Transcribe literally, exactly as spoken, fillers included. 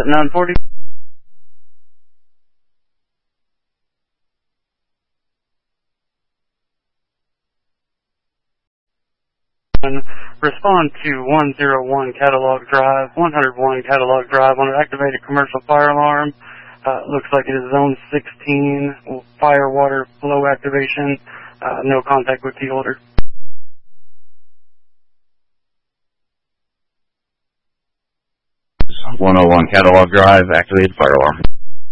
nine forty. Respond to one oh one Catalog Drive, one oh one Catalog Drive on an activated commercial fire alarm. Uh, looks like it is zone sixteen, fire water flow activation, uh, no contact with the order. one oh one Catalog Drive, activated fire alarm.